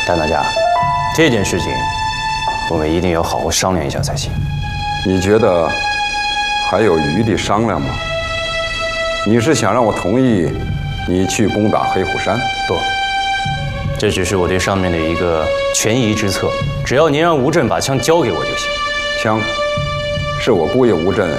单大家，这件事情我们一定要好好商量一下才行。 你觉得还有余地商量吗？你是想让我同意你去攻打黑虎山？ 不，这只是我对上面的一个权宜之策。只要您让吴震把枪交给我就行。 枪，是我姑爷吴震